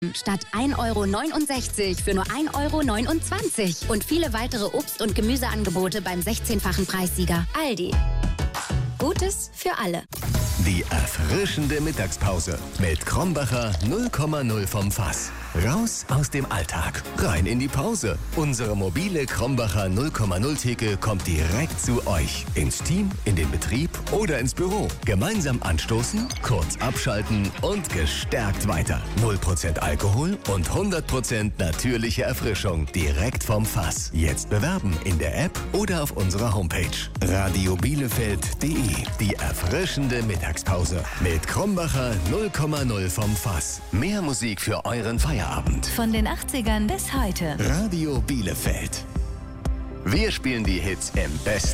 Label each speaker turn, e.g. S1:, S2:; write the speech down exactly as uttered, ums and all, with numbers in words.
S1: Statt ein Euro neunundsechzig für nur ein Euro neunundzwanzig. Und viele weitere Obst- und Gemüseangebote beim sechzehnfachen Preissieger. Aldi. Gutes für alle.
S2: Die erfrischende Mittagspause mit Krombacher null Komma null vom Fass. Raus aus dem Alltag, rein in die Pause. Unsere mobile Krombacher null Komma null Theke kommt direkt zu euch. Ins Team, in den Betrieb oder ins Büro. Gemeinsam anstoßen, kurz abschalten und gestärkt weiter. null Prozent Alkohol und hundert Prozent natürliche Erfrischung. Direkt vom Fass. Jetzt bewerben in der App oder auf unserer Homepage. radio bielefeld punkt de. Die erfrischende Mittagspause mit Krombacher null Komma null vom Fass. Mehr Musik für euren Feierabend.
S3: Von den achtzigern bis heute.
S2: Radio Bielefeld. Wir spielen die Hits im besten